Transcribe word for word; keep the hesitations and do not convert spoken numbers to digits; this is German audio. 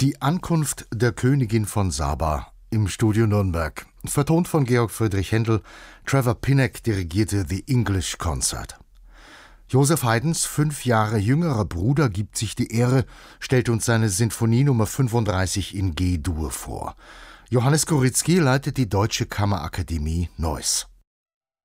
Die Ankunft der Königin von Saba im Studio Nürnberg. Vertont von Georg Friedrich Händel. Trevor Pinnock dirigierte The English Concert. Joseph Haydns fünf Jahre jüngerer Bruder gibt sich die Ehre, stellt uns seine Sinfonie Nummer fünfunddreißig in G-Dur vor. Johannes Koryzki leitet die Deutsche Kammerakademie Neuss.